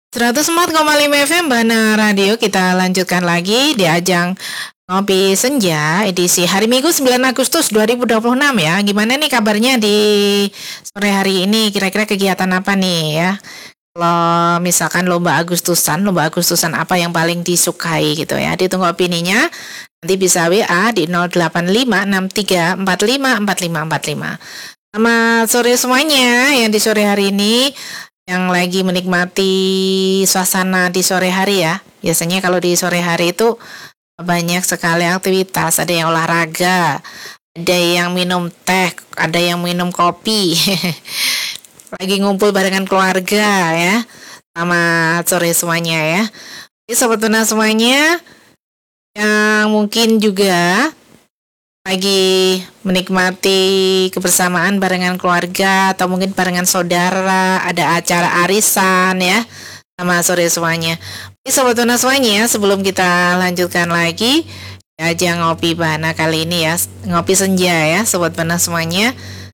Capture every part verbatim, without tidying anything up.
seratus empat koma lima F M Bana Radio. Kita lanjutkan lagi di ajang Ngopi Senja edisi hari Minggu sembilan Agustus dua ribu dua puluh enam ya. Gimana nih kabarnya di sore hari ini? Kira-kira kegiatan apa nih ya? Kalau misalkan lomba Agustusan, lomba Agustusan apa yang paling disukai gitu ya? Ditunggu opininya. Nanti bisa W A di nol delapan lima enam tiga empat lima empat lima empat lima. Selamat sore semuanya yang di sore hari ini yang lagi menikmati suasana di sore hari ya. Biasanya kalau di sore hari itu banyak sekali aktivitas. Ada yang olahraga, ada yang minum teh, ada yang minum kopi. Lagi ngumpul barengan keluarga ya. Selamat sore semuanya ya. Jadi sobat Tuna semuanya yang mungkin juga lagi menikmati kebersamaan barengan keluarga atau mungkin barengan saudara, ada acara arisan ya. Selamat sore semuanya. Jadi sobat Tuna semuanya, sebelum kita lanjutkan lagi ajang ngopi Bana kali ini ya, ngopi senja ya sobat Bana semuanya.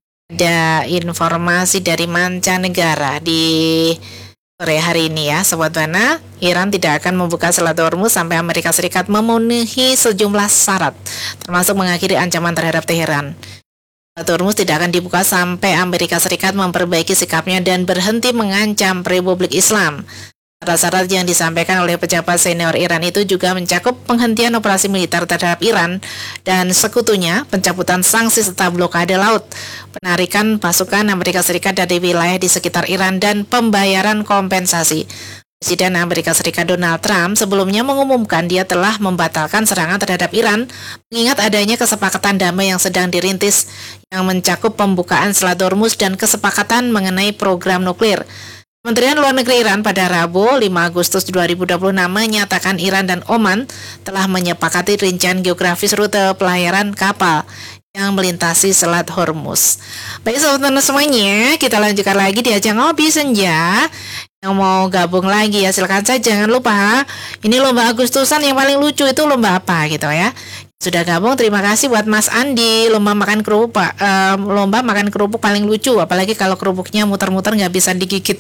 Ada informasi dari mancanegara di sore hari ini ya sobat Bana. Iran tidak akan membuka Selat Hormuz sampai Amerika Serikat memenuhi sejumlah syarat, termasuk mengakhiri ancaman terhadap Teheran. Selat Hormuz tidak akan dibuka sampai Amerika Serikat memperbaiki sikapnya dan berhenti mengancam Republik Islam. Syarat-syarat yang disampaikan oleh pejabat senior Iran itu juga mencakup penghentian operasi militer terhadap Iran dan sekutunya, pencabutan sanksi serta blokade laut, penarikan pasukan Amerika Serikat dari wilayah di sekitar Iran, dan pembayaran kompensasi. Presiden Amerika Serikat Donald Trump sebelumnya mengumumkan dia telah membatalkan serangan terhadap Iran mengingat adanya kesepakatan damai yang sedang dirintis yang mencakup pembukaan Selat Hormuz dan kesepakatan mengenai program nuklir. Kementerian Luar Negeri Iran pada Rabu lima Agustus dua ribu dua puluh enam menyatakan Iran dan Oman telah menyepakati rincian geografis rute pelayaran kapal yang melintasi Selat Hormuz. Baik sobat-sobat semuanya, kita lanjutkan lagi di ajang ngopi senja. Yang mau gabung lagi ya silakan saja, jangan lupa ini lomba Agustusan yang paling lucu itu lomba apa gitu ya. Sudah gabung, terima kasih buat Mas Andi. Lomba makan kerupuk, uh, lomba makan kerupuk paling lucu, apalagi kalau kerupuknya muter-muter nggak bisa digigit.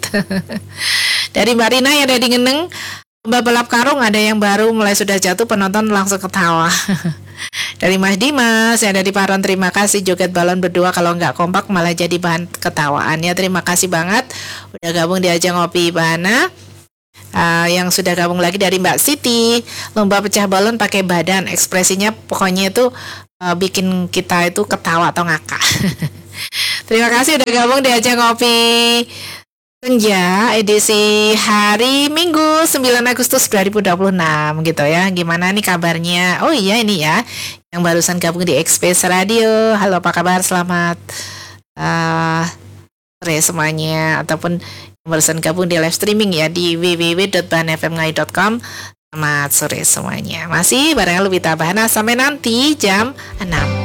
Dari Mbak Rina yang ada di Ngeneng, lomba balap karung ada yang baru mulai sudah jatuh, penonton langsung ketawa. Dari Mas Dimas yang ada di Paron, terima kasih. Joget balon berdua kalau nggak kompak malah jadi bahan ketawaan ya. Terima kasih banget udah gabung di ajang ngopi Bana. Uh, yang sudah gabung lagi dari Mbak Siti, lomba pecah balon pakai badan, ekspresinya pokoknya itu uh, bikin kita itu ketawa atau ngakak. Terima kasih udah gabung di ajang ngopi senja edisi hari Minggu sembilan Agustus dua ribu dua puluh enam gitu ya. Gimana nih kabarnya? Oh iya ini ya yang barusan gabung di Express Radio. Halo, apa kabar? Selamat uh, sore semuanya, ataupun barusan gabung di live streaming ya di w w w dot ban f m ngai dot com. Selamat sore semuanya. Masih barengan Lubita Bahana sampai nanti jam enam.